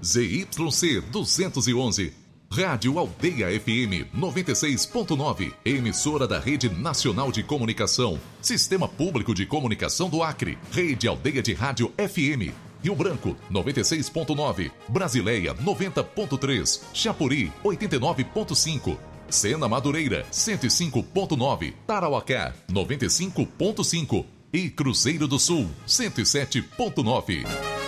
ZYC 211. Rádio Aldeia FM 96.9, emissora da Rede Nacional de Comunicação, Sistema Público de Comunicação do Acre, Rede Aldeia de Rádio FM, Rio Branco 96.9, Brasileia 90.3, Chapuri 89.5, Sena Madureira 105.9, Tarauacá 95.5 e Cruzeiro do Sul 107.9.